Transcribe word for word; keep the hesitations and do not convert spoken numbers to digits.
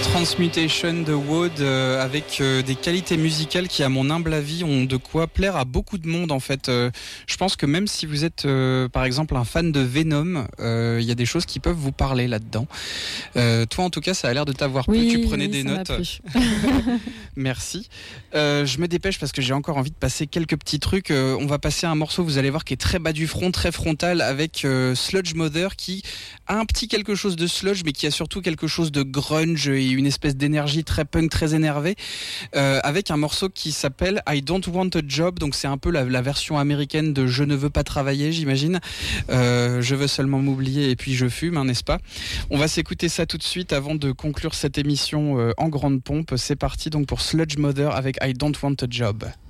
Transmutation de Woad euh, avec euh, des qualités musicales qui, à mon humble avis, ont de quoi plaire à beaucoup de monde en fait. Euh, je pense que même si vous êtes euh, par exemple un fan de Venom, il euh, y a des choses qui peuvent vous parler là-dedans. Euh, toi en tout cas, ça a l'air de t'avoir oui, plu, tu prenais oui, des ça notes. M'a plu. Merci. Euh, je me dépêche parce que j'ai encore envie de passer quelques petits trucs. Euh, on va passer un morceau, vous allez voir, qui est très bas du front, très frontal, avec euh, Sludge Mother qui a un petit quelque chose de sludge, mais qui a surtout quelque chose de grunge et une espèce d'énergie très punk, très énervée, euh, avec un morceau qui s'appelle I Don't Want a Job. Donc c'est un peu la, la version américaine de Je ne veux pas travailler, j'imagine. Euh, je veux seulement m'oublier et puis je fume, hein, n'est-ce pas? On va s'écouter ça tout de suite avant de conclure cette émission euh, en grande pompe. C'est parti donc pour Sludge Mother avec I Don't Want a Job.